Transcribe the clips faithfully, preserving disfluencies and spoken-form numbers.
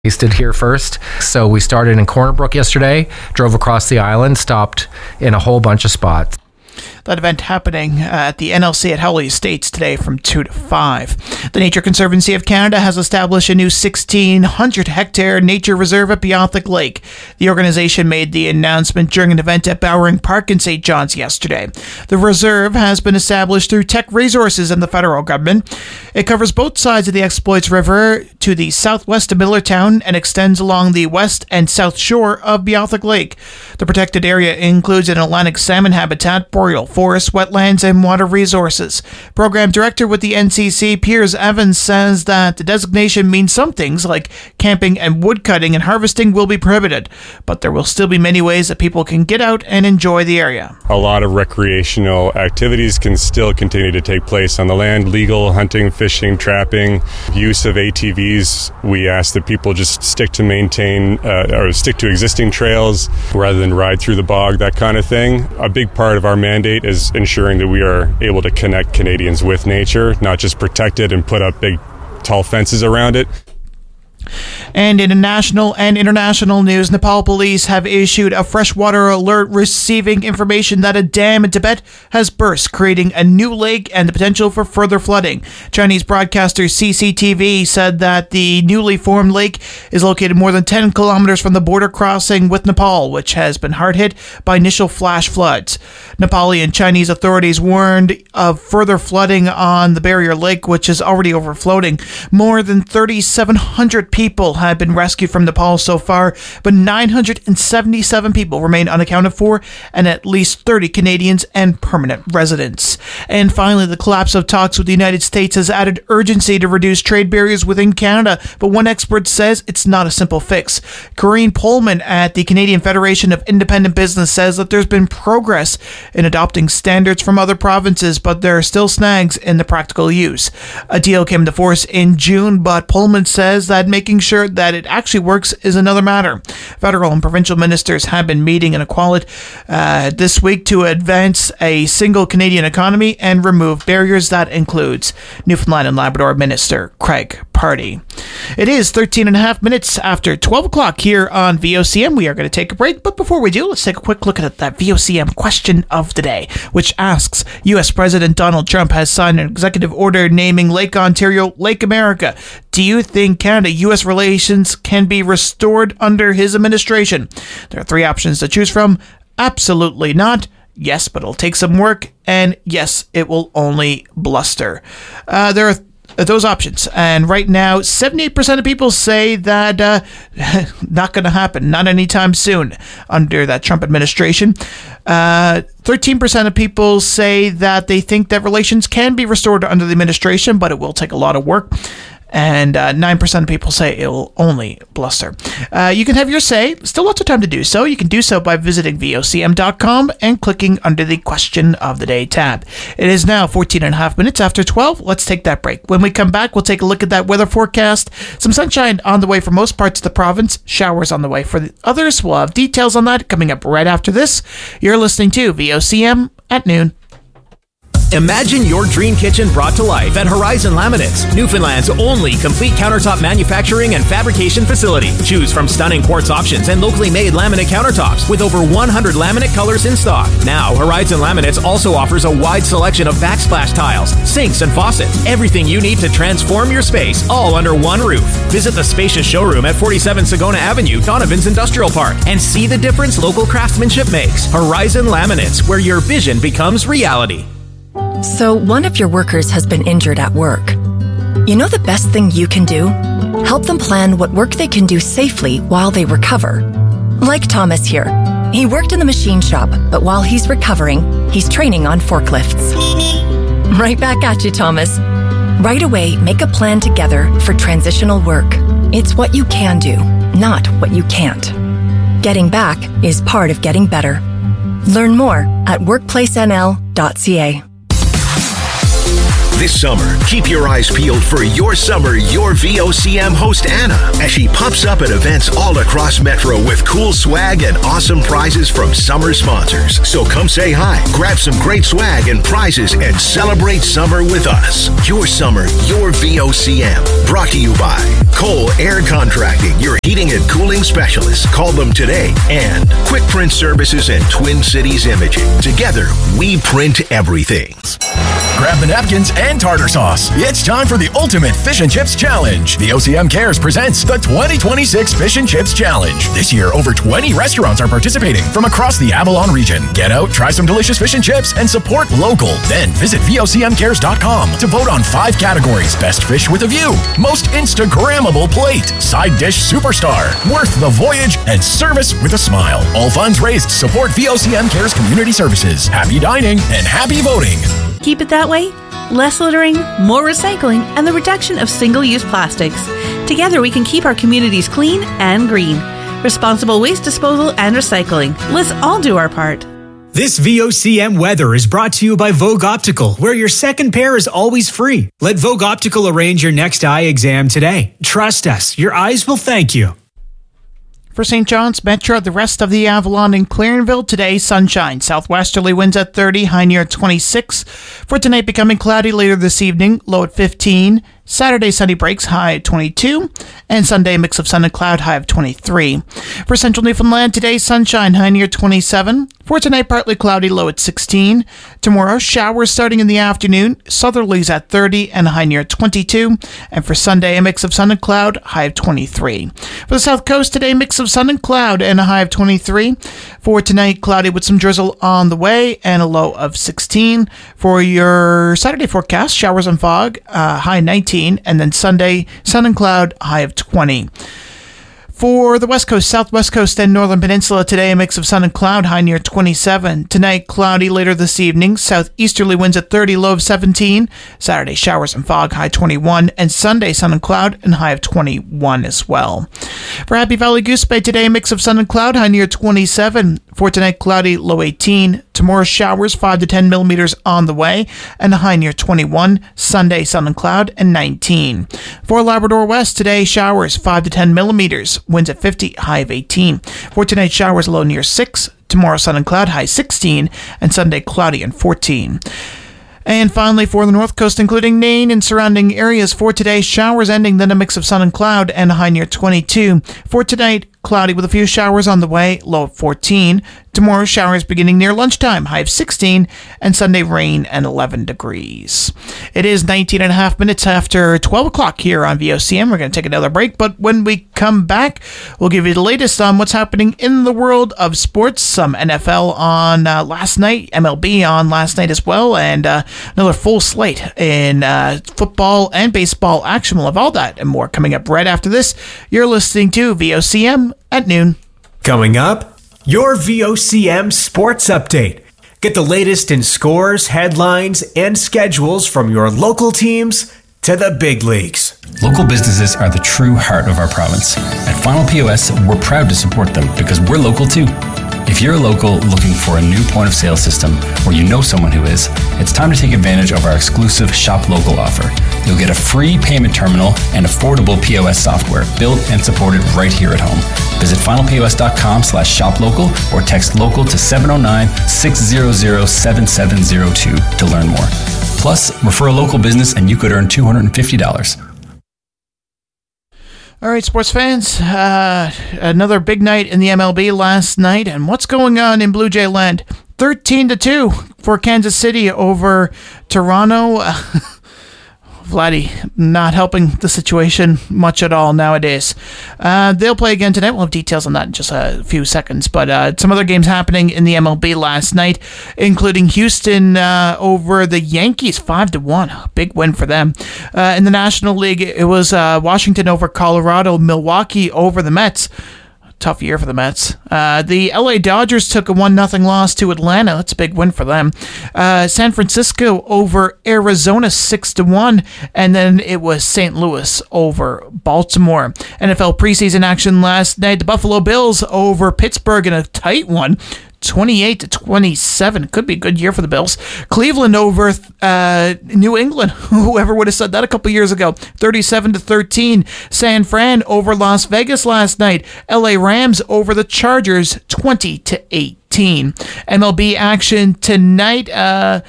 Tasted here first. So we started in Corner Brook yesterday, drove across the island, stopped in a whole bunch of spots. That event happening uh, at the N L C at Howley Estates today from two to five. The Nature Conservancy of Canada has established a new sixteen hundred hectare nature reserve at Beothuk Lake. The organization made the announcement during an event at Bowering Park in Saint John's yesterday. The reserve has been established through Teck Resources and the federal government. It covers both sides of the Exploits River to the southwest of Millertown and extends along the west and south shore of Beothuk Lake. The protected area includes an Atlantic salmon habitat, boreal forest, wetlands, and water resources. Program Director with the N C C, Piers Evans, says that the designation means some things like camping and woodcutting and harvesting will be prohibited, but there will still be many ways that people can get out and enjoy the area. A lot of recreational activities can still continue to take place on the land. Legal hunting, fishing, trapping, use of A T Vs. We ask that people just stick to maintain uh, or stick to existing trails rather than ride through the bog, that kind of thing. A big part of our mandate is ensuring that we are able to connect Canadians with nature, not just protect it and put up big, tall fences around it. And in national and international news, Nepal police have issued a freshwater alert receiving information that a dam in Tibet has burst, creating a new lake and the potential for further flooding. Chinese broadcaster C C T V said that the newly formed lake is located more than ten kilometers from the border crossing with Nepal, which has been hard hit by initial flash floods. Nepali and Chinese authorities warned of further flooding on the barrier lake, which is already overflowing. More than three thousand seven hundred people have been rescued from Nepal so far, but nine hundred seventy-seven people remain unaccounted for, and at least thirty Canadians and permanent residents. And finally, the collapse of talks with the United States has added urgency to reduce trade barriers within Canada, but one expert says it's not a simple fix. Corinne Pullman at the Canadian Federation of Independent Business says that there's been progress in adopting standards from other provinces, but there are still snags in the practical use. A deal came into force in June, but Pullman says that making sure that it actually works is another matter. Federal and provincial ministers have been meeting in Iqaluit uh, this week to advance a single Canadian economy and remove barriers. That includes Newfoundland and Labrador Minister Craig Party. It is thirteen and a half minutes after twelve o'clock here on V O C M. We are going to take a break, but before we do, let's take a quick look at that V O C M question of the day, which asks, U S President Donald Trump has signed an executive order naming Lake Ontario Lake America. Do you think Canada-U S relations can be restored under his administration? There are three options to choose from. Absolutely not. Yes, but it'll take some work. And yes, it will only bluster. Uh, there are those options. And right now, seventy-eight percent of people say that uh, not going to happen, not anytime soon under that Trump administration. Uh, thirteen percent of people say that they think that relations can be restored under the administration, but it will take a lot of work. And uh, nine percent of people say it will only bluster. Uh, you can have your say. Still lots of time to do so. You can do so by visiting V O C M dot com and clicking under the Question of the Day tab. It is now fourteen and a half minutes after twelve. Let's take that break. When we come back, we'll take a look at that weather forecast. Some sunshine on the way for most parts of the province. Showers on the way for the others. We'll have details on that coming up right after this. You're listening to V O C M at noon. Imagine your dream kitchen brought to life at Horizon Laminates, Newfoundland's only complete countertop manufacturing and fabrication facility. Choose from stunning quartz options and locally made laminate countertops with over one hundred laminate colors in stock. Now, Horizon Laminates also offers a wide selection of backsplash tiles, sinks, and faucets. Everything you need to transform your space, all under one roof. Visit the spacious showroom at forty-seven Sagona Avenue, Donovan's Industrial Park, and see the difference local craftsmanship makes. Horizon Laminates, where your vision becomes reality. So one of your workers has been injured at work. You know the best thing you can do? Help them plan what work they can do safely while they recover. Like Thomas here. He worked in the machine shop, but while he's recovering, he's training on forklifts. Right back at you, Thomas. Right away, make a plan together for transitional work. It's what you can do, not what you can't. Getting back is part of getting better. Learn more at workplace N L dot C A. This summer, keep your eyes peeled for Your Summer, Your V O C M host Anna, as she pops up at events all across Metro with cool swag and awesome prizes from summer sponsors. So come say hi, grab some great swag and prizes, and celebrate summer with us. Your Summer, Your V O C M. Brought to you by Cole Air Contracting, your heating and cooling specialist. Call them today. And Quick Print Services and Twin Cities Imaging. Together, we print everything. Grab the napkins and tartar sauce. It's time for the ultimate fish and chips challenge. The O C M Cares presents the twenty twenty-six Fish and Chips Challenge. This year, over twenty restaurants are participating from across the Avalon region. Get out, try some delicious fish and chips, and support local. Then visit V O C M cares dot com to vote on five categories: Best Fish with a View, Most Instagrammable Plate, Side Dish Superstar, Worth the Voyage, and Service with a Smile. All funds raised support V O C M Cares Community Services. Happy dining and happy voting. Keep it that way. Less littering, more recycling, and the reduction of single-use plastics. Together we can keep our communities clean and green. Responsible waste disposal and recycling. Let's all do our part. This V O C M weather is brought to you by Vogue Optical, where your second pair is always free. Let Vogue Optical arrange your next eye exam today. Trust us, your eyes will thank you. For Saint John's Metro, the rest of the Avalon and Clarenville, today sunshine. Southwesterly winds at thirty, high near twenty-six. For tonight, becoming cloudy later this evening, low at fifteen. Saturday, sunny breaks, high at twenty-two. And Sunday, mix of sun and cloud, high of twenty-three. For central Newfoundland, today, sunshine, high near twenty-seven. For tonight, partly cloudy, low at sixteen. Tomorrow, showers starting in the afternoon. Southerlies at thirty and high near twenty-two. And for Sunday, a mix of sun and cloud, high of twenty-three. For the South Coast today, mix of sun and cloud and a high of twenty-three. For tonight, cloudy with some drizzle on the way and a low of sixteen. For your Saturday forecast, showers and fog, uh, high nineteen. And then Sunday, sun and cloud, high of twenty. For the West Coast, Southwest Coast, and Northern Peninsula, today a mix of sun and cloud, high near twenty-seven. Tonight, cloudy later this evening. Southeasterly winds at thirty, low of seventeen. Saturday, showers and fog, high twenty-one. And Sunday, sun and cloud, and high of twenty-one as well. For Happy Valley Goose Bay, today a mix of sun and cloud, high near twenty-seven. For tonight, cloudy, low eighteen. Tomorrow, showers, five to ten millimeters on the way, and a high near twenty-one. Sunday, sun and cloud, and nineteen. For Labrador West, today, showers, five to ten millimeters. Winds at fifty, high of eighteen. For tonight, showers, low near six. Tomorrow, sun and cloud, high sixteen. And Sunday, cloudy and fourteen. And finally, for the North Coast, including Nain and surrounding areas, for today, showers ending, then a mix of sun and cloud, and a high near twenty-two. For tonight, cloudy with a few showers on the way, low of fourteen. Tomorrow, showers beginning near lunchtime, high of sixteen. And Sunday, rain and eleven degrees. It is nineteen and a half minutes after twelve o'clock here on V O C M. We're going to take another break, but when we come back, we'll give you the latest on what's happening in the world of sports. Some N F L on uh, last night, M L B on last night as well, and uh, another full slate in uh, football and baseball action. We'll have all that and more coming up right after this. You're listening to V O C M at noon. Coming up, your V O C M Sports Update. Get the latest in scores, headlines, and schedules from your local teams to the big leagues. Local businesses are the true heart of our province. At Final P O S, we're proud to support them because we're local too. If you're a local looking for a new point of sale system or you know someone who is, it's time to take advantage of our exclusive Shop Local offer. You'll get a free payment terminal and affordable P O S software built and supported right here at home. Visit final P O S dot com slash shop local or text local to seven oh nine, six hundred, seven seven oh two to learn more. Plus, refer a local business and you could earn two hundred fifty dollars. All right, sports fans, uh, another big night in the M L B last night. And what's going on in Blue Jay land? thirteen to two for Kansas City over Toronto. Uh, Vladdy not helping the situation much at all nowadays. Uh, they'll play again tonight. We'll have details on that in just a few seconds. But uh, some other games happening in the M L B last night, including Houston uh, over the Yankees, five to one. Big win for them. Uh, in the National League, it was uh, Washington over Colorado, Milwaukee over the Mets. Tough year for the Mets. Uh, the L A Dodgers took a one nothing loss to Atlanta. That's a big win for them. Uh, San Francisco over Arizona six to one. And then it was Saint Louis over Baltimore. N F L preseason action last night. The Buffalo Bills over Pittsburgh in a tight one. twenty-eight to twenty-seven. Could be a good year for the Bills. Cleveland over uh, New England. Whoever would have said that a couple years ago. thirty-seven to thirteen. San Fran over Las Vegas last night. L A Rams over the Chargers, twenty to eighteen. M L B action tonight, uh,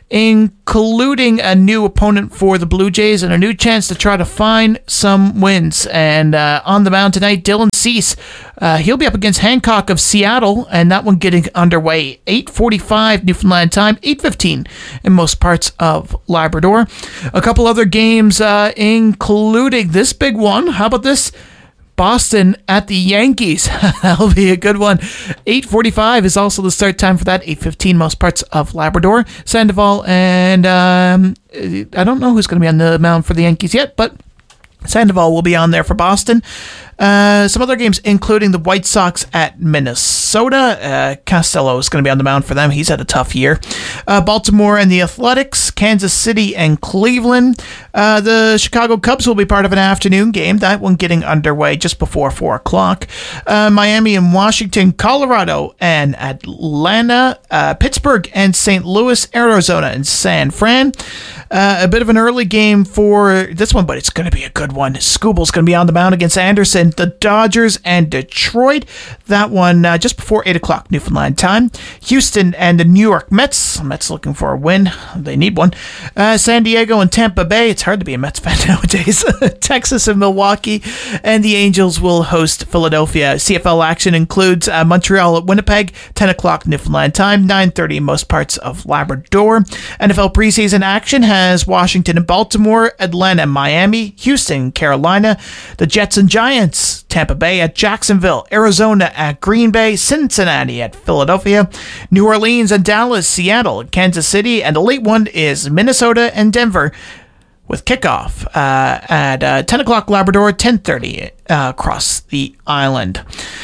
including a new opponent for the Blue Jays and a new chance to try to find some wins. And uh, on the mound tonight, Dylan Cease. Uh, he'll be up against Hancock of Seattle, and that one getting underway. eight forty-five Newfoundland time, eight fifteen in most parts of Labrador. A couple other games, uh, including this big one. How about this? Boston at the Yankees. That'll be a good one. eight forty-five is also the start time for that. eight fifteen most parts of Labrador. Sandoval and um, I don't know who's going to be on the mound for the Yankees yet, but Sandoval will be on there for Boston. Uh, some other games, including the White Sox at Minnesota. Uh, Costello is going to be on the mound for them. He's had a tough year. Uh, Baltimore and the Athletics, Kansas City and Cleveland. Uh, the Chicago Cubs will be part of an afternoon game. That one getting underway just before four o'clock. Uh, Miami and Washington, Colorado and Atlanta, uh, Pittsburgh and Saint Louis, Arizona and San Fran. Uh, a bit of an early game for this one, but it's going to be a good one. Scooble's going to be on the mound against Anderson. The Dodgers and Detroit. That one uh, just before eight o'clock Newfoundland time. Houston and the New York Mets. Mets looking for a win. They need one. Uh, San Diego and Tampa Bay. It's hard to be a Mets fan nowadays. Texas and Milwaukee. And the Angels will host Philadelphia. C F L action includes uh, Montreal at Winnipeg. ten o'clock Newfoundland time. nine thirty in most parts of Labrador. N F L preseason action has Washington and Baltimore. Atlanta and Miami. Houston, Carolina. The Jets and Giants. Tampa Bay at Jacksonville, Arizona at Green Bay, Cincinnati at Philadelphia, New Orleans and Dallas, Seattle and Kansas City, and the late one is Minnesota and Denver with kickoff uh, at uh, ten o'clock Labrador, ten thirty uh, across the island.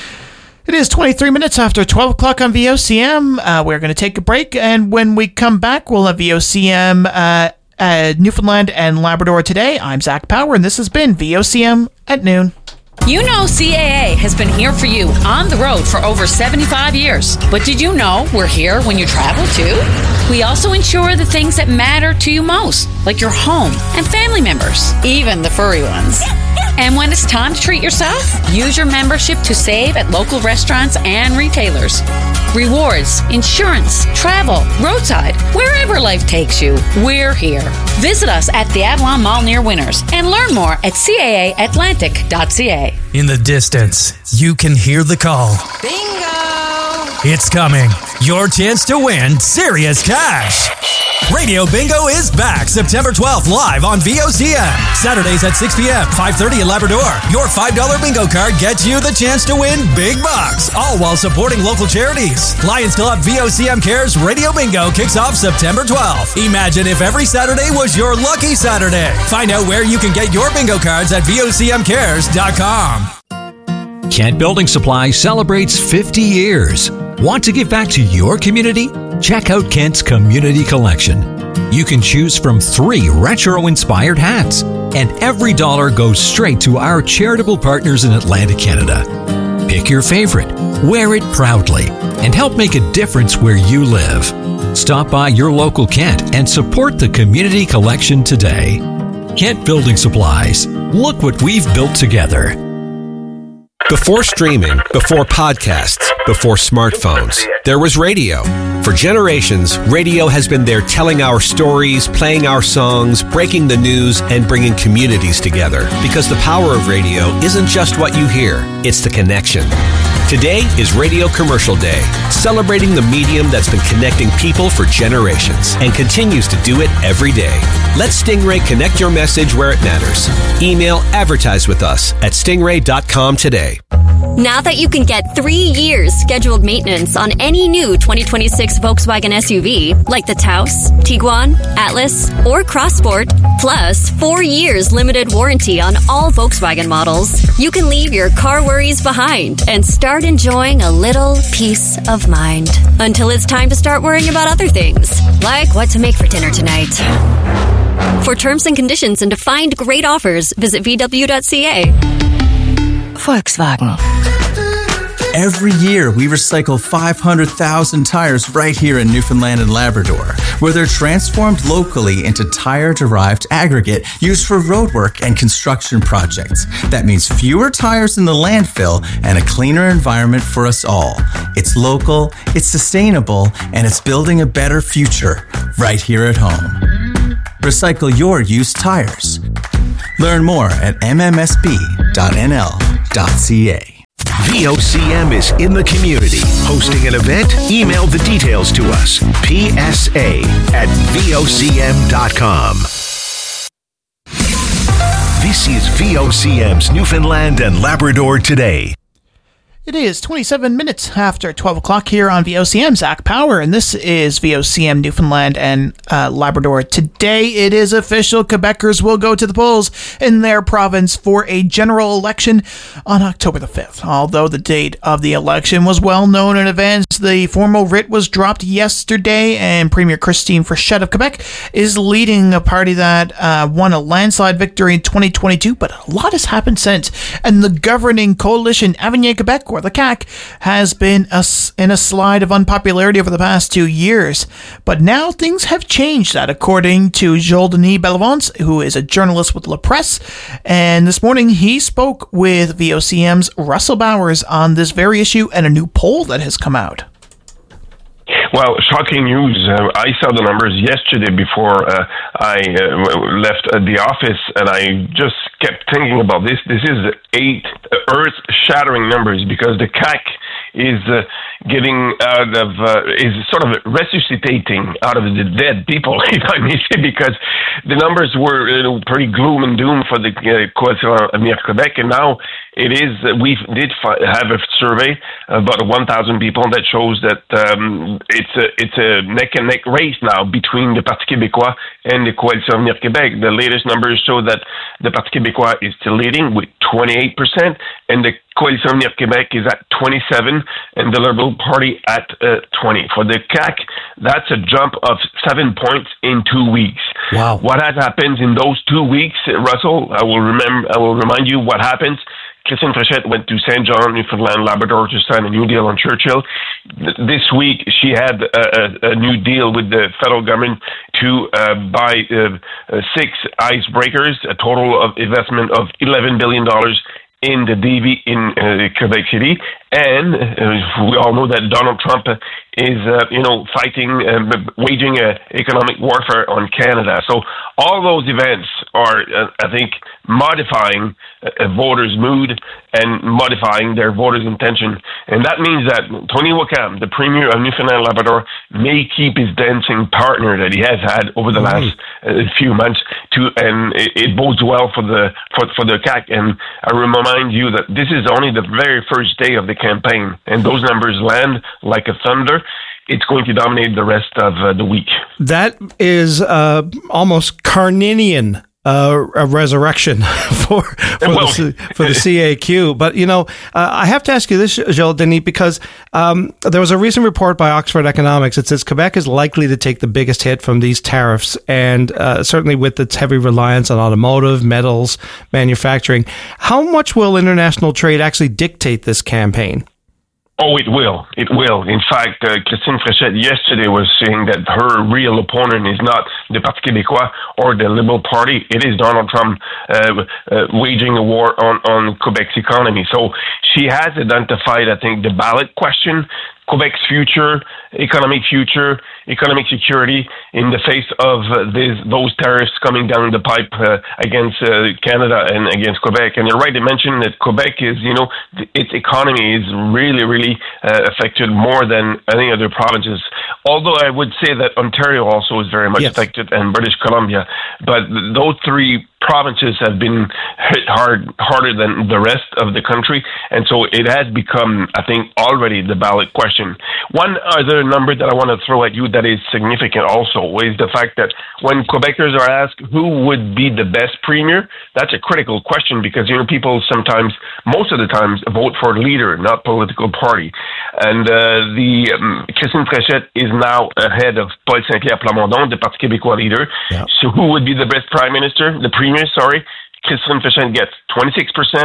It is twenty-three minutes after twelve o'clock on V O C M. Uh, we're going to take a break, and when we come back, we'll have V O C M uh, at Newfoundland and Labrador today. I'm Zach Power, and this has been V O C M at noon. You know C A A has been here for you on the road for over seventy-five years. But did you know we're here when you travel too? We also insure the things that matter to you most, like your home and family members, even the furry ones. And when it's time to treat yourself, use your membership to save at local restaurants and retailers. Rewards, insurance, travel, roadside, wherever life takes you, we're here. Visit us at the Avalon Mall near Winners and learn more at C A A Atlantic dot C A. In the distance, you can hear the call. Bingo! It's coming. Your chance to win serious cash. Radio Bingo is back September twelfth live on V O C M. Saturdays at six p.m., five thirty in Labrador. Your five dollar bingo card gets you the chance to win big bucks, all while supporting local charities. Lions Club V O C M Cares Radio Bingo kicks off September twelfth. Imagine if every Saturday was your lucky Saturday. Find out where you can get your bingo cards at V O C M cares dot com. Kent Building Supply celebrates fifty years. Want to give back to your community? Check out Kent's Community Collection. You can choose from three retro-inspired hats, and every dollar goes straight to our charitable partners in Atlantic Canada. Pick your favorite, wear it proudly, and help make a difference where you live. Stop by your local Kent and support the Community Collection today. Kent Building Supplies. Look what we've built together. Before streaming, before podcasts, before smartphones, there was radio. For generations, radio has been there telling our stories, playing our songs, breaking the news, and bringing communities together. Because the power of radio isn't just what you hear, it's the connection. Today is Radio Commercial Day, celebrating the medium that's been connecting people for generations and continues to do it every day. Let Stingray connect your message where it matters. Email advertise with us at stingray dot com today. Now that you can get three years scheduled maintenance on any new twenty twenty-six Volkswagen S U V, like the Taos, Tiguan, Atlas, or Crossport, plus four years limited warranty on all Volkswagen models, you can leave your car worries behind and start enjoying a little peace of mind. Until it's time to start worrying about other things, like what to make for dinner tonight. For terms and conditions and to find great offers, visit V W dot C A. Volkswagen. Every year, we recycle five hundred thousand tires right here in Newfoundland and Labrador, where they're transformed locally into tire-derived aggregate used for roadwork and construction projects. That means fewer tires in the landfill and a cleaner environment for us all. It's local, it's sustainable, and it's building a better future right here at home. Recycle your used tires. Learn more at m m s b dot n l dot c a. V O C M is in the community. Hosting an event? Email the details to us. P S A at V O C M dot com. This is V O C M's Newfoundland and Labrador Today. It is twenty-seven minutes after twelve o'clock here on V O C M. Zach Power, and this is V O C M Newfoundland and uh, Labrador Today. It is official. Quebecers will go to the polls in their province for a general election on October the fifth. Although the date of the election was well known in advance, the formal writ was dropped yesterday, and Premier Christine Frechette of Quebec is leading a party that uh, won a landslide victory in twenty twenty-two, but a lot has happened since, and the governing coalition Avenir Quebec, or the C A Q, has been a, in a slide of unpopularity over the past two years. But now things have changed, that according to Joel Denis Bellavance, who is a journalist with La Presse. And this morning he spoke with V O C M's Russell Bowers on this very issue and a new poll that has come out. Well, shocking news. Uh, I saw the numbers yesterday before uh, I uh, left uh, the office, and I just kept thinking about this. This is eight earth-shattering numbers, because the C A Q is uh, getting out of, uh, is sort of resuscitating out of the dead people, if I may say, because the numbers were you know, pretty gloom and doom for the uh, Coalition Avenir Québec, and now it is, uh, we did fi- have a survey, about one thousand people, that shows that um, it's a it's a neck-and-neck race now between the Parti québécois and the Coalition Avenir Québec. The latest numbers show that the Parti québécois is still leading with twenty-eight percent, and the Coalition Avenir Québec is at twenty-seven, and the Liberal Party at uh, twenty. For the C A Q, that's a jump of seven points in two weeks. Wow! What has happened in those two weeks, Russell? I will remember. I will remind you what happens. Christine Frechette went to Saint John, Newfoundland, Labrador to sign a new deal on Churchill. This week, she had a, a, a new deal with the federal government to uh, buy uh, uh, six icebreakers, a total of investment of eleven billion dollars in the D V in uh, Quebec City. And uh, we all know that Donald Trump is, uh, you know, fighting, uh, waging a economic warfare on Canada. So all those events are, uh, I think, modifying a voter's mood and modifying their voters' intention. And that means that Tony Wakam, the Premier of Newfoundland and Labrador, may keep his dancing partner that he has had over the last uh, few months, to, and it, it bodes well for the for, for the C A Q. And I remind you that this is only the very first day of the campaign, and those numbers land like a thunder. It's going to dominate the rest of uh, the week. That is uh, almost Carninian uh, a resurrection for for, well, the, for the C A Q. But, you know, uh, I have to ask you this, Joel Denis, because um, there was a recent report by Oxford Economics that says Quebec is likely to take the biggest hit from these tariffs, and uh, certainly with its heavy reliance on automotive, metals, manufacturing. How much will international trade actually dictate this campaign? Oh, it will. It will. In fact, uh, Christine Frechette yesterday was saying that her real opponent is not the Parti québécois or the Liberal Party. It is Donald Trump uh, uh, waging a war on, on Quebec's economy. So she has identified, I think, the ballot question, Quebec's future, economic future, economic security in the face of uh, these, those tariffs coming down the pipe uh, against uh, Canada and against Quebec. And you're right to mention that Quebec is, you know, th- its economy is really, really uh, affected more than any other provinces. Although I would say that Ontario also is very much yes. affected, and British Columbia. But th- those three provinces have been hit hard, harder than the rest of the country. And so it has become, I think, already the ballot question. One other number that I want to throw at you that is significant also is the fact that when Quebecers are asked who would be the best premier, that's a critical question, because, you know, people sometimes, most of the times, vote for leader, not political party. And uh, the um, Christine Frechette is now ahead of Paul Saint-Pierre Plamondon, the Parti québécois leader. Yeah. So who would be the best prime minister? The premier, sorry. Christine Frechette gets twenty-six percent.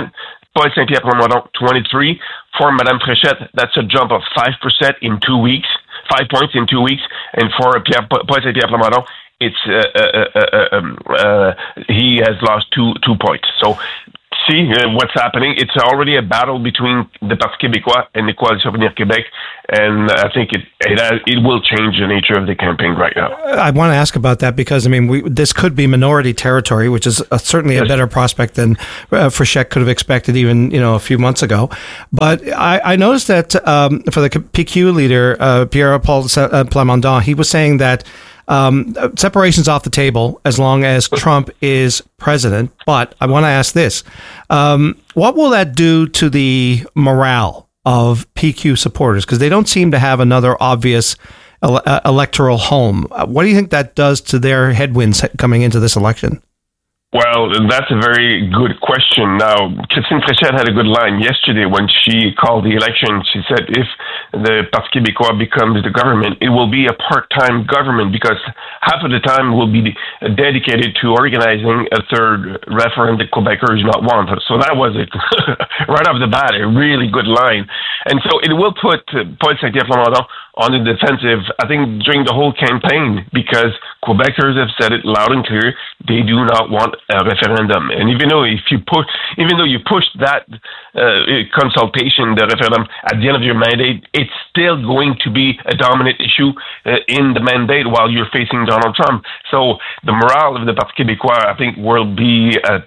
Paul Saint-Pierre-Plamondon, twenty-three. For Madame Fréchette, that's a jump of five percent in two weeks, five points in two weeks. And for Pierre, Paul Saint-Pierre-Plamondon, it's uh, uh, uh, um, uh, he has lost two two points. So see uh, what's happening. It's already a battle between the Parti québécois and the Coalition Avenir Québec, and I think it it, has, it will change the nature of the campaign right now. I want to ask about that because I mean we, this could be minority territory, which is a, certainly yes. a better prospect than uh, Fréchette could have expected even you know a few months ago. But I, I noticed that um, for the P Q leader uh, Pierre-Paul Plamondon, he was saying that. Um, separation's off the table as long as Trump is president. But I want to ask this. Um, what will that do to the morale of P Q supporters? Because they don't seem to have another obvious ele- uh, electoral home. Uh, what do you think that does to their headwinds coming into this election? Well, that's a very good question. Now, Christine Fréchette had a good line yesterday when she called the election. She said if the Parti québécois becomes the government, it will be a part-time government because half of the time will be dedicated to organizing a third referendum that Quebecers not want. So that was it. Right off the bat, a really good line. And so it will put Paul Saint-Pierre-Plamondon on the defensive, I think, during the whole campaign, because Quebecers have said it loud and clear, they do not want a referendum. And even though if you put, even though you push that uh, consultation, the referendum, at the end of your mandate, it's still going to be a dominant issue uh, in the mandate while you're facing Donald Trump. So the morale of the Parti québécois, I think, will be uh,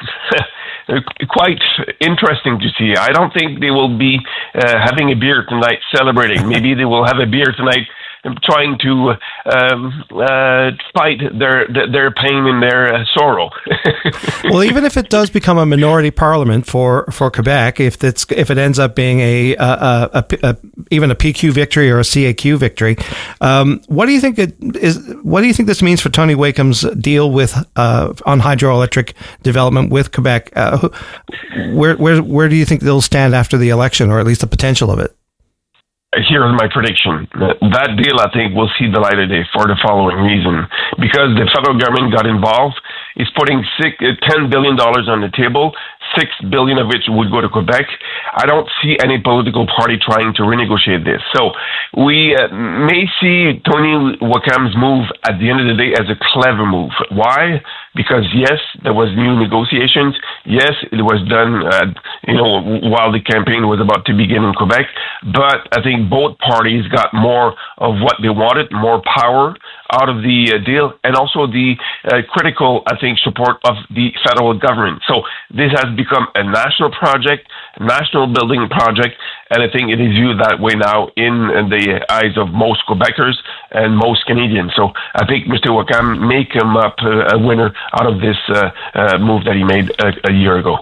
quite interesting to see. I don't think they will be uh, having a beer tonight celebrating. Maybe they will have a beer tonight trying to um, uh, fight their their pain and their uh, sorrow. Well, even if it does become a minority parliament for, for Quebec, if it's if it ends up being a, a, a, a, a even a P Q victory or a C A Q victory, um, what do you think it is? What do you think this means for Tony Wakeham's deal with uh, on hydroelectric development with Quebec? Uh, where where where do you think they'll stand after the election, or at least the potential of it? Here's my prediction. That deal, I think, will see the light of day for the following reason. Because the federal government got involved, it's putting six, ten billion dollars on the table, six billion dollars of which would go to Quebec. I don't see any political party trying to renegotiate this. So we uh, may see Tony Wakeham's move at the end of the day as a clever move. Why? Because yes, there was new negotiations. Yes, it was done, uh, you know, while the campaign was about to begin in Quebec. But I think both parties got more of what they wanted, more power out of the uh, deal, and also the uh, critical, I think, support of the federal government. So this has become a national project, national building project, and I think it is viewed that way now in the eyes of most Quebecers and most Canadians. So I think Mister Wakam may come up uh, a winner out of this uh, uh, move that he made a, a year ago.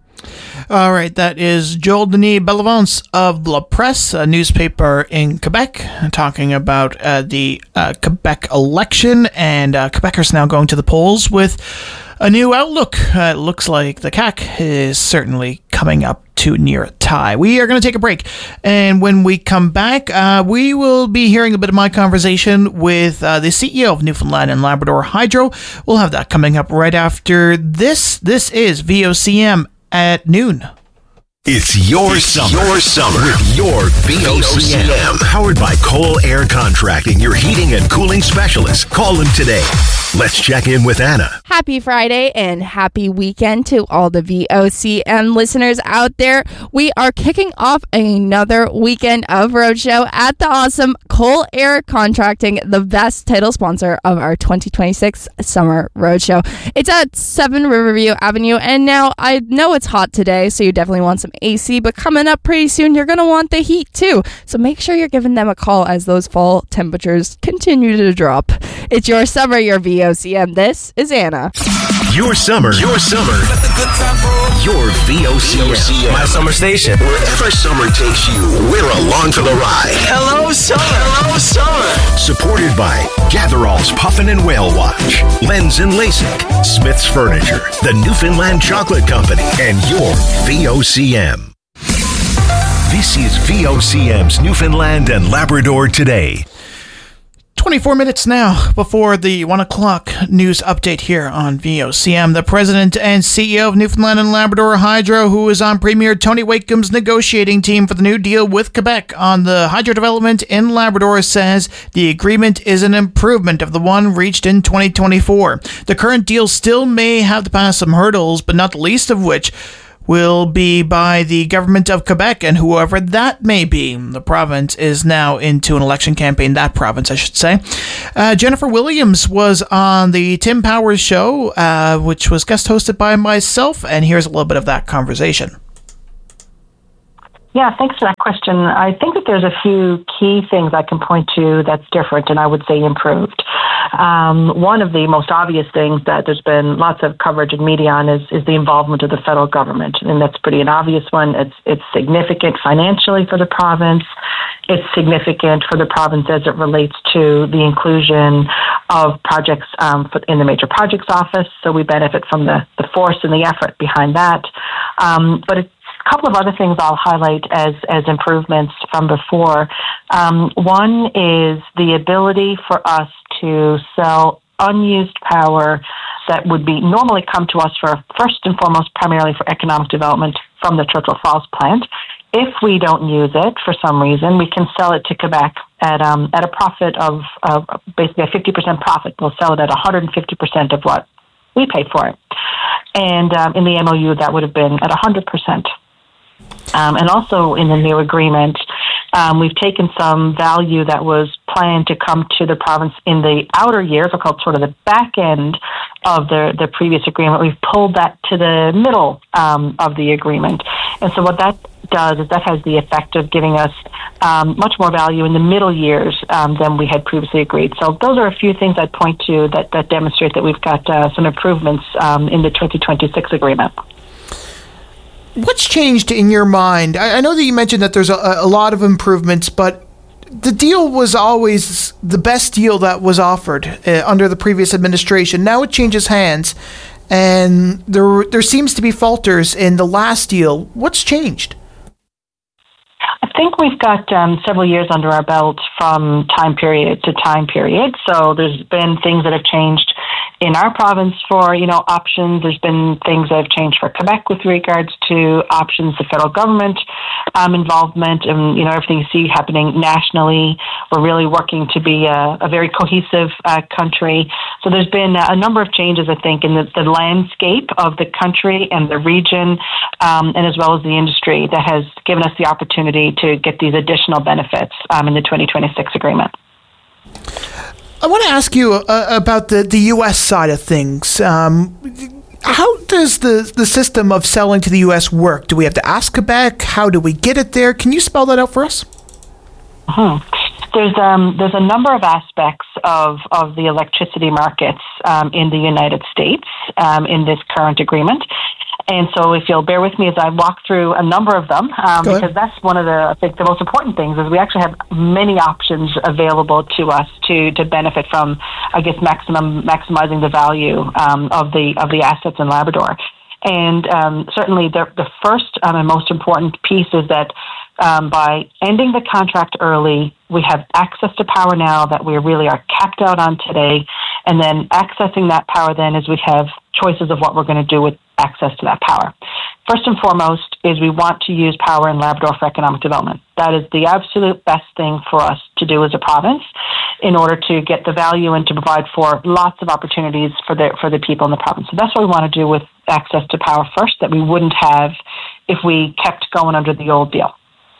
All right, that is Joel Denis Bellavance of La Presse, a newspaper in Quebec, talking about uh, the uh, Quebec election, and uh, Quebecers now going to the polls with a new outlook. Uh, it looks like the C A Q is certainly coming up to near a tie. We are going to take a break, and when we come back, uh, we will be hearing a bit of my conversation with uh, the C E O of Newfoundland and Labrador Hydro. We'll have that coming up right after this. This is V O C M at noon. It's your it's summer. Your summer with your V O C M. Powered by Cole Air Contracting, your heating and cooling specialist. Call them today. Let's check in with Anna. Happy Friday and happy weekend to all the V O C M listeners out there. We are kicking off another weekend of Roadshow at the awesome Cole Air Contracting, the best title sponsor of our twenty twenty-six Summer Roadshow. It's at seven Riverview Avenue, and now I know it's hot today, so you definitely want some A C, but coming up pretty soon, you're going to want the heat too. So make sure you're giving them a call as those fall temperatures continue to drop. It's your summer, your V O C M. This is Anna. Your summer, your summer, your V O C M. My summer station. Wherever summer takes you, we're along for the ride. Hello, summer. Hello, summer. Supported by Gatherall's Puffin and Whale Watch, Lens and LASIK, Smith's Furniture, the Newfoundland Chocolate Company, and your V O C M. This is V O C M's Newfoundland and Labrador Today. twenty-four minutes now before the one o'clock news update here on V O C M. The president and C E O of Newfoundland and Labrador Hydro, who is on Premier Tony Wakeham's negotiating team for the new deal with Quebec on the hydro development in Labrador, says the agreement is an improvement of the one reached in twenty twenty-four. The current deal still may have to pass some hurdles, but not the least of which will be by the government of Quebec and whoever that may be. The province is now into an election campaign, that province, I should say. Uh, Jennifer Williams was on the Tim Powers Show, uh, which was guest hosted by myself, and here's a little bit of that conversation. Yeah, thanks for that question. I think that there's a few key things I can point to that's different and I would say improved. Um, one of the most obvious things that there's been lots of coverage in media on is, is the involvement of the federal government. And that's pretty an obvious one. It's, it's significant financially for the province. It's significant for the province as it relates to the inclusion of projects um, in the Major Projects Office. So we benefit from the, the force and the effort behind that. Um, but it's a couple of other things I'll highlight as, as improvements from before. Um, one is the ability for us to sell unused power that would be normally come to us for, first and foremost, primarily for economic development from the Churchill Falls plant. If we don't use it for some reason, we can sell it to Quebec at um, at a profit of uh, basically a fifty percent profit. We'll sell it at one hundred fifty percent of what we pay for it. And um, in the M O U, that would have been at one hundred percent. Um, and also in the new agreement, um, we've taken some value that was planned to come to the province in the outer years, or called sort of the back end of the, the previous agreement. We've pulled that to the middle um, of the agreement. And so what that does is that has the effect of giving us um, much more value in the middle years um, than we had previously agreed. So those are a few things I'd point to that, that demonstrate that we've got uh, some improvements um, in the twenty twenty-six agreement. What's changed in your mind? I, I know that you mentioned that there's a, a lot of improvements, but the deal was always the best deal that was offered uh, under the previous administration. Now it changes hands, and there there seems to be falters in the last deal. What's changed? I think we've got um, several years under our belt from time period to time period. So there's been things that have changed in our province for, you know, options. There's been things that have changed for Quebec with regards to options, the federal government um, involvement, and, you know, everything you see happening nationally. We're really working to be a, a very cohesive uh, country. So there's been a number of changes, I think, in the, the landscape of the country and the region, um, and as well as the industry, that has given us the opportunity to get these additional benefits um, in the twenty twenty-six agreement. I want to ask you uh, about the, the U S side of things. Um, how does the, the system of selling to the U S work? Do we have to ask Quebec? How do we get it there? Can you spell that out for us? Hmm. There's um there's a number of aspects of, of the electricity markets um, in the United States um, in this current agreement. And so if you'll bear with me as I walk through a number of them, um, because that's one of the, I think, the most important things is we actually have many options available to us to, to benefit from, I guess, maximum maximizing the value um, of the of the assets in Labrador. And um, certainly the, the first um, and most important piece is that um, by ending the contract early, we have access to power now that we really are capped out on today. And then accessing that power then is we have choices of what we're going to do with access to that power. First and foremost is we want to use power in Labrador for economic development. That is the absolute best thing for us to do as a province in order to get the value and to provide for lots of opportunities for the for the people in the province. So that's what we want to do with access to power first, that we wouldn't have if we kept going under the old deal.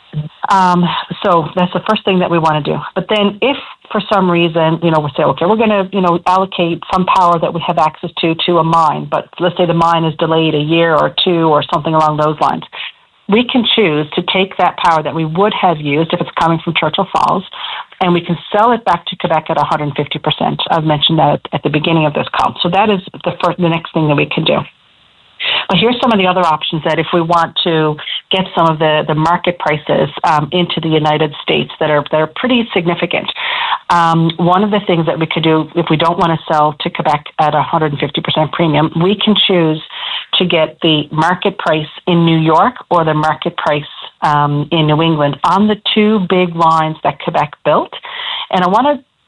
Um, so that's the first thing that we want to do. But then if for some reason, you know, we say, okay, we're going to, you know, allocate some power that we have access to to a mine, but let's say the mine is delayed a year or two or something along those lines, we can choose to take that power that we would have used if it's coming from Churchill Falls, and we can sell it back to Quebec at one hundred fifty percent. I've mentioned that at the beginning of this call. So that is the first, the next thing that we can do. But here's some of the other options that if we want to get some of the, the market prices um, into the United States that are that are pretty significant. Um, one of the things that we could do if we don't want to sell to Quebec at a one hundred fifty percent premium, we can choose to get the market price in New York or the market price um, in New England on the two big lines that Quebec built. And I want to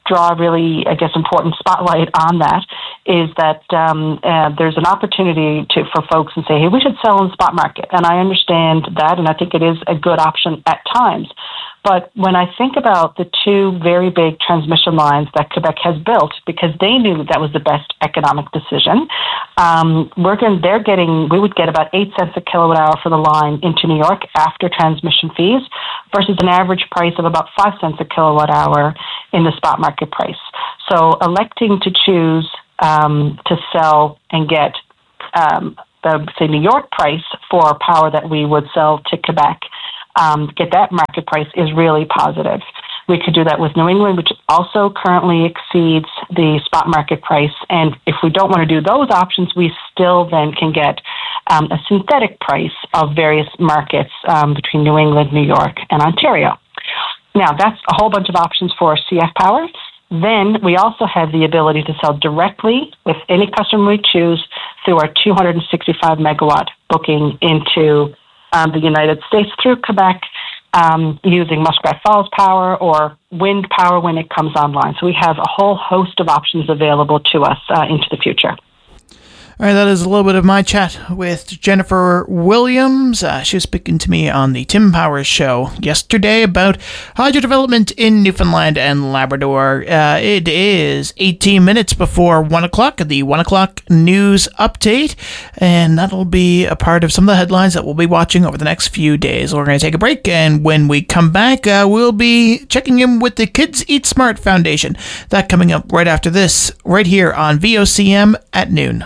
draw a really, I guess, important spotlight on that is that um, uh, there's an opportunity to for folks and say, hey, we should sell in the spot market. And I understand that, and I think it is a good option at times. But when I think about the two very big transmission lines that Quebec has built, because they knew that was the best economic decision, um, we're going, they're getting, we would get about eight cents a kilowatt hour for the line into New York after transmission fees, versus an average price of about five cents a kilowatt hour in the spot market price. So electing to choose um, to sell and get um, the, say, New York price for power that we would sell to Quebec, Um, get that market price is really positive. We could do that with New England, which also currently exceeds the spot market price. And if we don't want to do those options, we still then can get um, a synthetic price of various markets um, between New England, New York, and Ontario. Now, that's a whole bunch of options for C F Power. Then we also have the ability to sell directly with any customer we choose through our two hundred sixty-five megawatt booking into Um, the United States through Quebec, um, using Muskrat Falls power or wind power when it comes online. So we have a whole host of options available to us uh, into the future. All right, that is a little bit of my chat with Jennifer Williams. Uh, she was speaking to me on the Tim Powers show yesterday about hydro development in Newfoundland and Labrador. Uh, it is eighteen minutes before one o'clock, the one o'clock news update, and that'll be a part of some of the headlines that we'll be watching over the next few days. We're going to take a break, and when we come back, uh, we'll be checking in with the Kids Eat Smart Foundation. That coming up right after this, right here on V O C M at noon.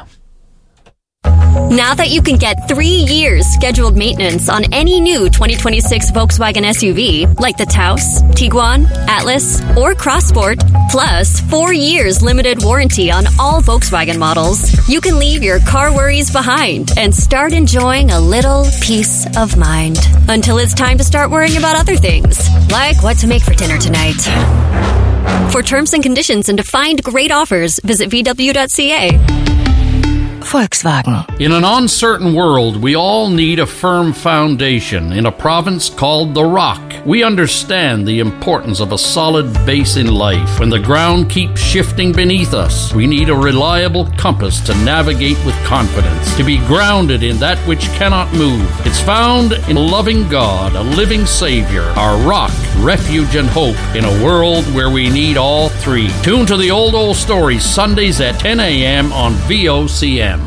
Now that you can get three years scheduled maintenance on any new twenty twenty-six Volkswagen S U V, like the Taos, Tiguan, Atlas, or Crossport, plus four years limited warranty on all Volkswagen models, you can leave your car worries behind and start enjoying a little peace of mind. Until it's time to start worrying about other things, like what to make for dinner tonight. For terms and conditions and to find great offers, visit v w dot c a. Volkswagen. In an uncertain world, we all need a firm foundation in a province called the Rock. We understand the importance of a solid base in life. When the ground keeps shifting beneath us, we need a reliable compass to navigate with confidence, to be grounded in that which cannot move. It's found in a loving God, a living Savior, our rock, refuge, and hope in a world where we need all three. Tune to the Old Old Stories Sundays at ten a.m. on V O C M.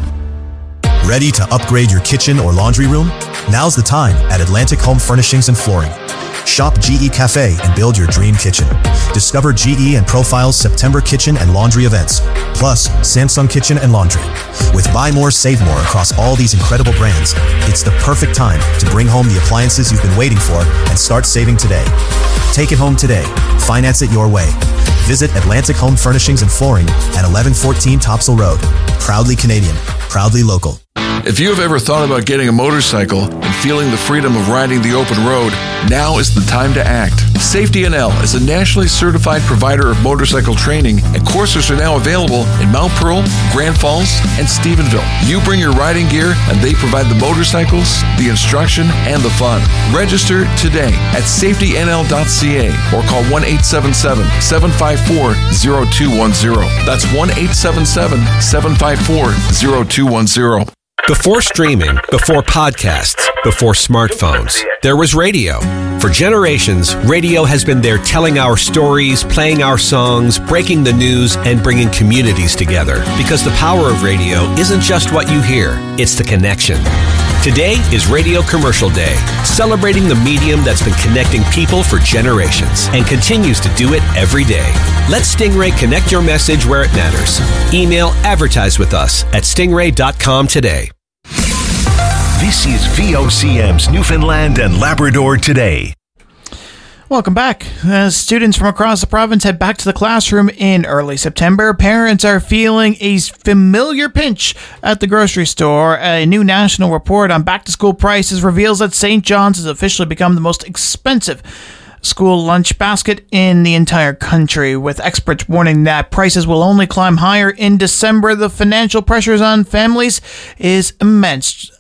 Ready to upgrade your kitchen or laundry room? Now's the time at Atlantic Home Furnishings and Flooring. Shop G E Cafe and build your dream kitchen. Discover G E and Profile's September kitchen and laundry events, plus Samsung Kitchen and Laundry. With Buy More, Save More across all these incredible brands, it's the perfect time to bring home the appliances you've been waiting for and start saving today. Take it home today. Finance it your way. Visit Atlantic Home Furnishings and Flooring at eleven fourteen Topsail Road. Proudly Canadian, proudly local. If you have ever thought about getting a motorcycle and feeling the freedom of riding the open road, now is the time to act. Safety N L is a nationally certified provider of motorcycle training, and courses are now available in Mount Pearl, Grand Falls, and Stephenville. You bring your riding gear, and they provide the motorcycles, the instruction, and the fun. Register today at safety n l dot c a or call one eight seven seven, seven five four, zero two one zero. That's one eight seven seven, seven five four, zero two one zero. Before streaming, before podcasts, before smartphones, there was radio. For generations, radio has been there telling our stories, playing our songs, breaking the news, and bringing communities together. Because the power of radio isn't just what you hear, it's the connection. Today is Radio Commercial Day, celebrating the medium that's been connecting people for generations and continues to do it every day. Let Stingray connect your message where it matters. Email advertise with us at stingray dot com today. This is V O C M's Newfoundland and Labrador Today. Welcome back. As students from across the province head back to the classroom in early September, parents are feeling a familiar pinch at the grocery store. A new national report on back-to-school prices reveals that Saint John's has officially become the most expensive school lunch basket in the entire country, with experts warning that prices will only climb higher in December. The financial pressures on families is immense.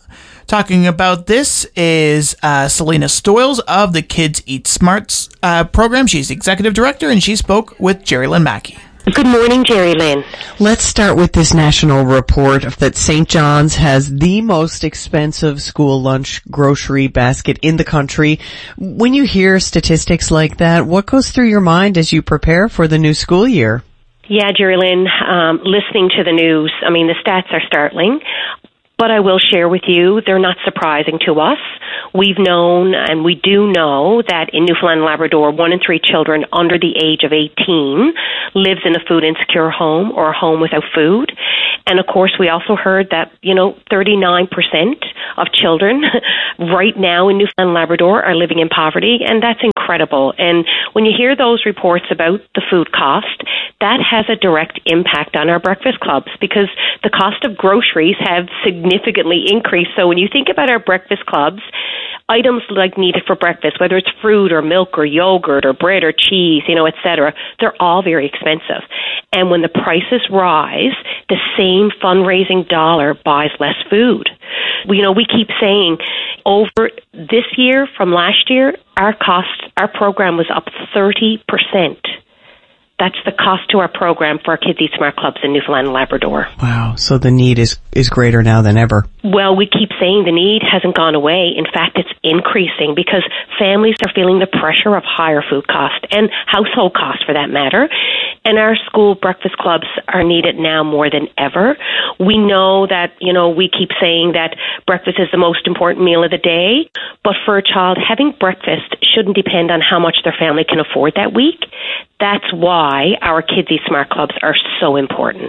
Talking about this is uh, Selena Stoyles of the Kids Eat Smart uh, program. She's the executive director, and she spoke with Jerry Lynn Mackey. Good morning, Jerry Lynn. Let's start with this national report that Saint John's has the most expensive school lunch grocery basket in the country. When you hear statistics like that, what goes through your mind as you prepare for the new school year? Yeah, Jerry Lynn, um, listening to the news, I mean, the stats are startling. But I will share with you, they're not surprising to us. We've known, and we do know, that in Newfoundland and Labrador, one in three children under the age of eighteen lives in a food insecure home or a home without food. And of course, we also heard that, you know, thirty-nine percent of children right now in Newfoundland and Labrador are living in poverty, and that's incredible. And when you hear those reports about the food cost, that has a direct impact on our breakfast clubs because the cost of groceries have significantly increased. So when you think about our breakfast clubs, items like needed for breakfast, whether it's fruit or milk or yogurt or bread or cheese, you know, et cetera, they're all very expensive. And when the prices rise, the same fundraising dollar buys less food. We, you know, we keep saying over this year from last year, our cost, our program was up thirty percent. That's the cost to our program for our Kids Eat Smart clubs in Newfoundland and Labrador. Wow, so the need is, is greater now than ever. Well, we keep saying the need hasn't gone away. In fact, it's increasing because families are feeling the pressure of higher food cost and household costs for that matter. And our school breakfast clubs are needed now more than ever. We know that, you know, we keep saying that breakfast is the most important meal of the day, but for a child, having breakfast shouldn't depend on how much their family can afford that week. That's why our Kids Eat Smart clubs are so important.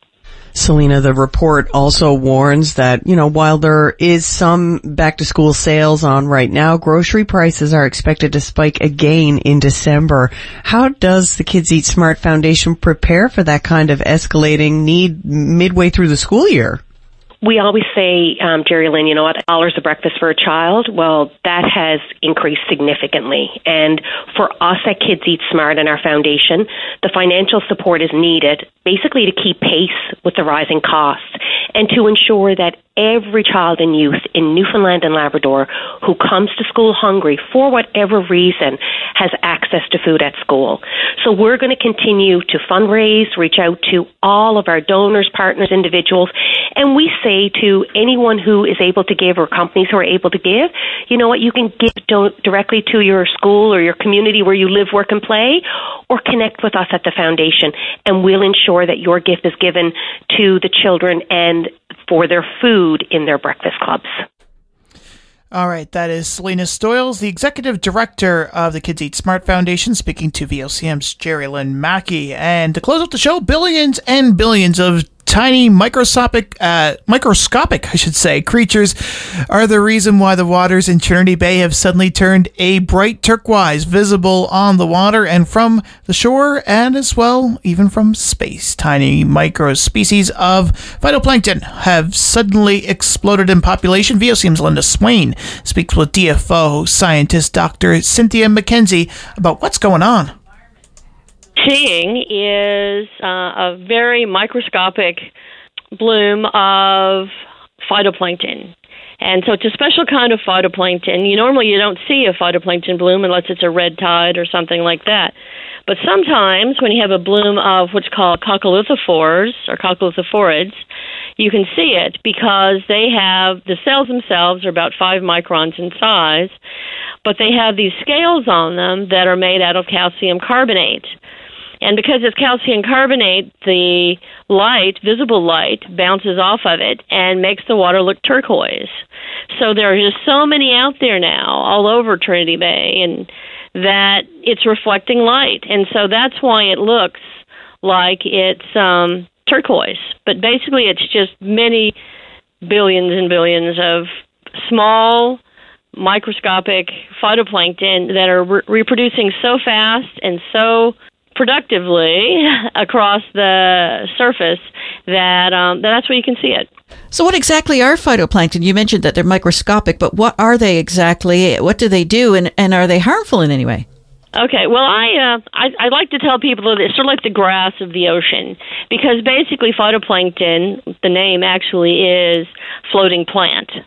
Selena, the report also warns that, you know, while there is some back-to-school sales on right now, grocery prices are expected to spike again in December. How does the Kids Eat Smart Foundation prepare for that kind of escalating need midway through the school year? We always say, um, Jerry Lynn, you know what, dollars of breakfast for a child, well, that has increased significantly. And for us at Kids Eat Smart and our foundation, the financial support is needed basically to keep pace with the rising costs and to ensure that every child and youth in Newfoundland and Labrador who comes to school hungry for whatever reason has access to food at school. So we're going to continue to fundraise, reach out to all of our donors, partners, individuals, and we say to anyone who is able to give or companies who are able to give, you know what, you can give do- directly to your school or your community where you live, work, and play, or connect with us at the foundation, and we'll ensure that your gift is given to the children and for their food in their breakfast clubs. All right, that is Selena Stoyles, the executive director of the Kids Eat Smart Foundation, speaking to V O C M's Jerry Lynn Mackey. And to close out the show, billions and billions of tiny microscopic, uh, microscopic, I should say, creatures are the reason why the waters in Trinity Bay have suddenly turned a bright turquoise, visible on the water and from the shore, and as well, even from space. Tiny micro species of phytoplankton have suddenly exploded in population. V O C M's Linda Swain speaks with D F O scientist Doctor Cynthia McKenzie about what's going on. Seeing is uh, a very microscopic bloom of phytoplankton. And so it's a special kind of phytoplankton. You normally you don't see a phytoplankton bloom unless it's a red tide or something like that. But sometimes when you have a bloom of what's called coccolithophores or coccolithophorids, you can see it because they have, the cells themselves are about five microns in size, but they have these scales on them that are made out of calcium carbonate. And because it's calcium carbonate, the light, visible light, bounces off of it and makes the water look turquoise. So there are just so many out there now, all over Trinity Bay, and that it's reflecting light. And so that's why it looks like it's um, turquoise. But basically it's just many billions and billions of small, microscopic phytoplankton that are re- reproducing so fast and so productively across the surface that um, that's where you can see it. So what exactly are phytoplankton? You mentioned that they're microscopic, but what are they exactly? What do they do, and, and are they harmful in any way? Okay, well, I, uh, I I like to tell people that it's sort of like the grass of the ocean, because basically phytoplankton, the name actually is floating plant.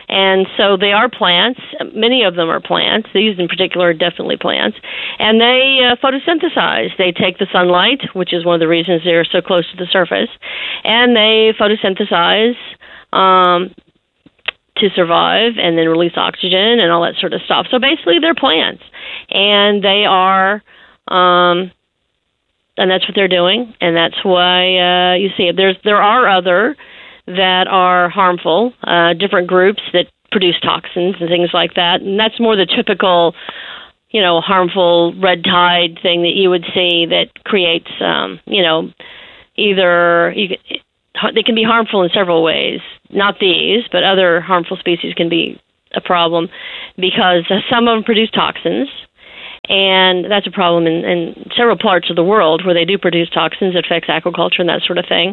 And so they are plants. Many of them are plants. These in particular are definitely plants. And they uh, photosynthesize. They take the sunlight, which is one of the reasons they're so close to the surface, and they photosynthesize um, to survive and then release oxygen and all that sort of stuff. So basically they're plants. And they are... Um, and that's what they're doing, and that's why uh, you see it. There's, there are other that are harmful, uh, different groups that produce toxins and things like that, and that's more the typical, you know, harmful red tide thing that you would see that creates, um, you know, either you, they can be harmful in several ways. Not these, but other harmful species can be a problem because uh, some of them produce toxins. And that's a problem in, in several parts of the world where they do produce toxins. It affects aquaculture and that sort of thing.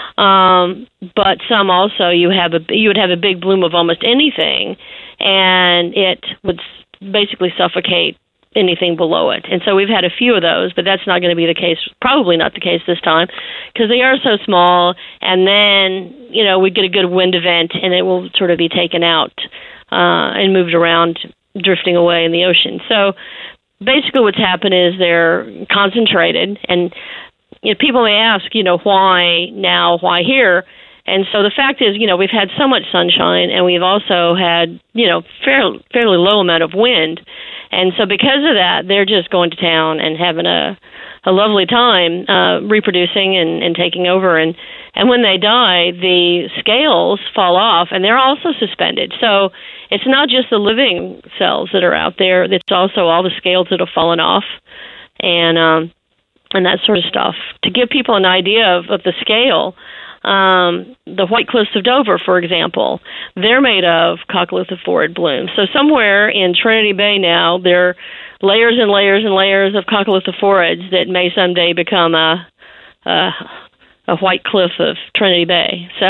Um, but some also, you have a you would have a big bloom of almost anything, and it would basically suffocate anything below it. And so we've had a few of those, but that's not going to be the case. Probably not the case this time because they are so small. And then you know we get a good wind event, and it will sort of be taken out uh, and moved around, drifting away in the ocean. So. Basically what's happened is they're concentrated, and you know, people may ask, you know, why now, why here? And so the fact is, you know, we've had so much sunshine, and we've also had, you know, fairly, fairly low amount of wind. And so because of that, they're just going to town and having a, a lovely time uh, reproducing and, and taking over. And, and when they die, the scales fall off, and they're also suspended. So it's not just the living cells that are out there. It's also all the scales that have fallen off and um, and that sort of stuff. To give people an idea of, of the scale, um, the White Cliffs of Dover, for example, they're made of coccolithophorid blooms. So somewhere in Trinity Bay now, there are layers and layers and layers of coccolithophorids that may someday become a, a, a white cliff of Trinity Bay. So...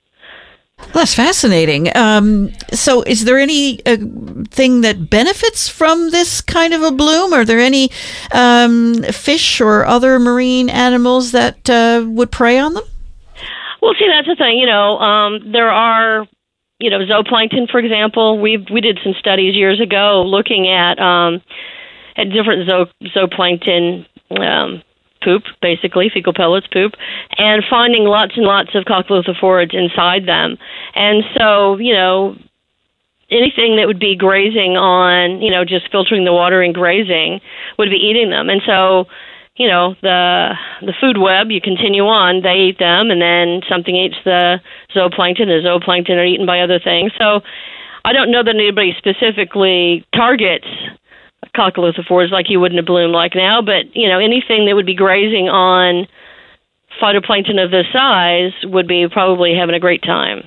Well, that's fascinating. Um, so is there any uh, thing that benefits from this kind of a bloom? Are there any um, fish or other marine animals that uh, would prey on them? Well, see, that's the thing. You know, um, there are, you know, zooplankton, for example. We we did some studies years ago looking at um, at different zoo, zooplankton um poop, basically, fecal pellets poop, and finding lots and lots of coccolithophorids inside them. And so, you know, anything that would be grazing on, you know, just filtering the water and grazing would be eating them. And so, you know, the the food web, you continue on, they eat them, and then something eats the zooplankton, the zooplankton are eaten by other things. So I don't know that anybody specifically targets coccolithophorids like you would in a bloom like now, but you know anything that would be grazing on phytoplankton of this size would be probably having a great time.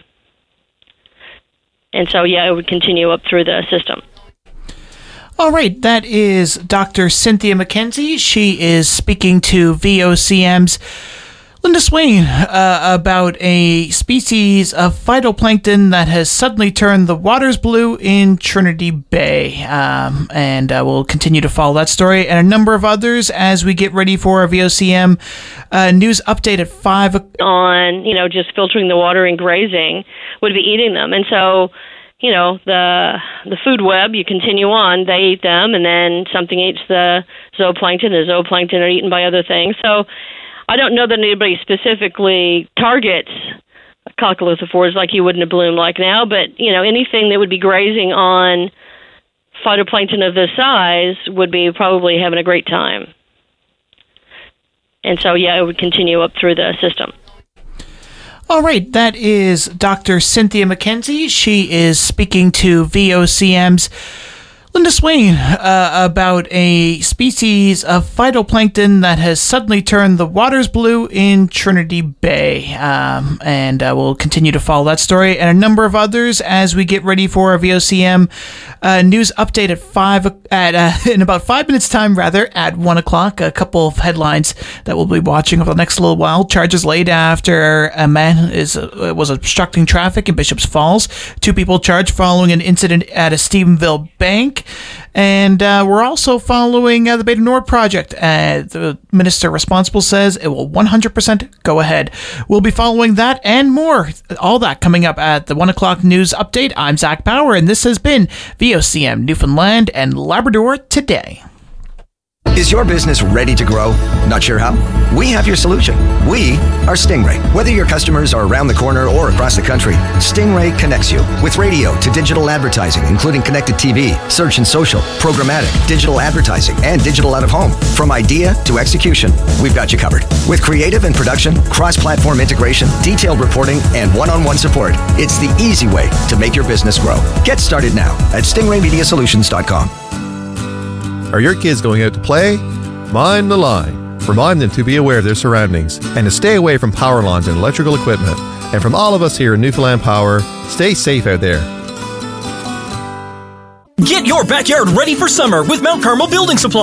And so, yeah, it would continue up through the system. All right, that is Doctor Cynthia McKenzie. She is speaking to V O C M's Linda Swain uh, about a species of phytoplankton that has suddenly turned the waters blue in Trinity Bay. Um, and uh, we'll continue to follow that story and a number of others as we get ready for our V O C M uh, news update at five. On, you know, just filtering the water and grazing would be eating them. And so, you know, the the food web, you continue on, they eat them, and then something eats the zooplankton. The zooplankton are eaten by other things. So I don't know that anybody specifically targets coccolithophorids like you would in a bloom like now, but, you know, anything that would be grazing on phytoplankton of this size would be probably having a great time. And so, yeah, it would continue up through the system. All right, that is Doctor Cynthia McKenzie. She is speaking to V O C M's Linda Swain uh, about a species of phytoplankton that has suddenly turned the waters blue in Trinity Bay. Um, and uh, we'll continue to follow that story and a number of others as we get ready for our V O C M uh, news update at five at uh, in about five minutes time, rather at one o'clock. A couple of headlines that we'll be watching over the next little while. Charges laid after a man is uh, was obstructing traffic in Bishops Falls. Two people charged following an incident at a Stephenville bank. And uh, we're also following uh, the Beta Nord project. Uh, the minister responsible says it will one hundred percent go ahead. We'll be following that and more. All that coming up at the one o'clock news update. I'm Zach Bauer, and this has been V O C M Newfoundland and Labrador Today. Is your business ready to grow? Not sure how? We have your solution. We are Stingray. Whether your customers are around the corner or across the country, Stingray connects you with radio to digital advertising, including connected T V, search and social, programmatic, digital advertising, and digital out of home. From idea to execution, we've got you covered. With creative and production, cross-platform integration, detailed reporting, and one-on-one support, it's the easy way to make your business grow. Get started now at stingray media solutions dot com. Are your kids going out to play? Mind the line. Remind them to be aware of their surroundings and to stay away from power lines and electrical equipment. And from all of us here at Newfoundland Power, stay safe out there. Get your backyard ready for summer with Mount Carmel Building Supply.